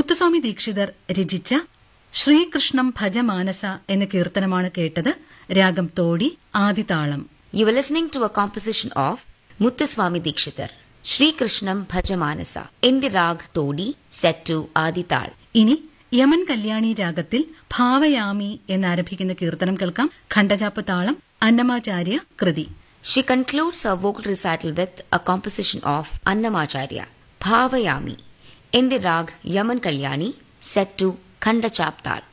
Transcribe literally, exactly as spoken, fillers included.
മുത്തുസ്വാമി ദീക്ഷിതർ രചിച്ച ശ്രീകൃഷ്ണം ഭജമാനസ എന്ന കീർത്തനമാണ് കേട്ടത്. രാഗം Todi, ആദിതാളം. You were listening to a composition of Muthuswami Dikshitar, Shri Krishnam Bhajamanasa, in the rag Todi, set to Adital. ഇനി Yemen Kalyani രാഗത്തിൽ ഭാവയാമി എന്നാരംഭിക്കുന്ന കീർത്തനം കേൾക്കാം. ഖണ്ഡജാപ്പ് താളം, അന്നമാചാര്യ കൃതി. She concludes her vocal recital with a composition of Annamacharya, Bhavayami, in the rag Yaman Kalyani, set to Khanda Chaptal.